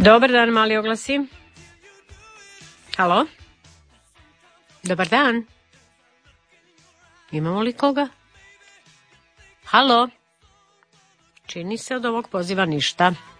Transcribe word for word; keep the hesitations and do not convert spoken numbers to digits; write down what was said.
Dobar dan, mali oglasi. Halo? Dobar dan. Imamo li koga? Halo? Čini se od ovog poziva ništa.